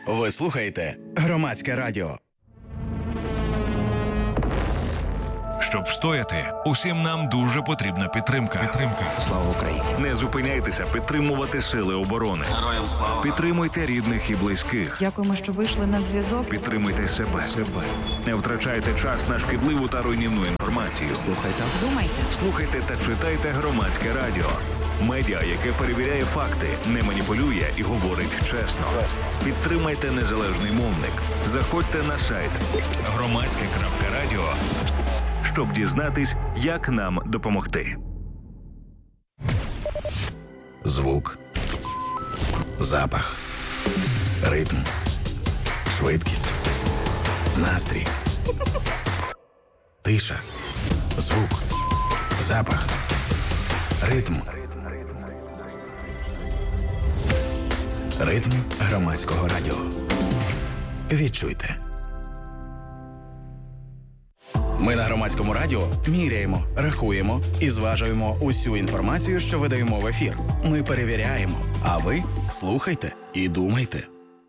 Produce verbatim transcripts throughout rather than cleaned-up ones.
Ви слухаєте Громадське радіо. Щоб встояти, усім нам дуже потрібна підтримка. Підтримка. Слава Україні! Не зупиняйтеся підтримувати сили оборони. Героям слава! Підтримуйте рідних і близьких. Дякуємо, що вийшли на зв'язок. Підтримуйте себе. себе. Не втрачайте час на шкідливу та руйнівну інформацію. Слухайте. Думайте. Слухайте та читайте Громадське радіо. Медіа, яке перевіряє факти, не маніпулює і говорить чесно. Підтримайте незалежний мовник. Заходьте на сайт громадське крапка радіо, щоб дізнатись, як нам допомогти. Звук, запах, ритм, швидкість, настрій, тиша, звук, запах, ритм. Ритм Громадського радіо. Відчуйте. Ми на Громадському радіо міряємо, рахуємо і зважуємо усю інформацію, що видаємо в ефір. Ми перевіряємо, а ви слухайте і думайте.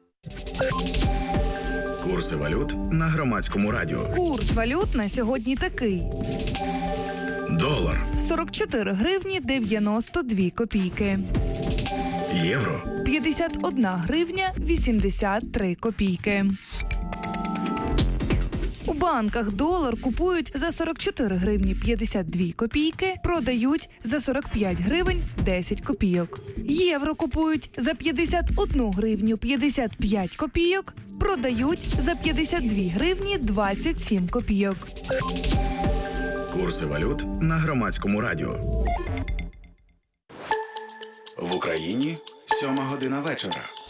Курси валют на Громадському радіо. Курс валют на сьогодні такий. Долар, сорок чотири гривні дев'яносто дві копійки. євро, п'ятдесят одна гривня вісімдесят три копійки. У банках долар купують за сорок чотири гривні п'ятдесят дві копійки, продають за сорок п'ять гривень десять копійок. Євро купують за п'ятдесят одну гривню п'ятдесят п'ять копійок, продають за п'ятдесят дві гривні двадцять сім копійок. курси валют на Громадському радіо. В Україні сьома година вечора.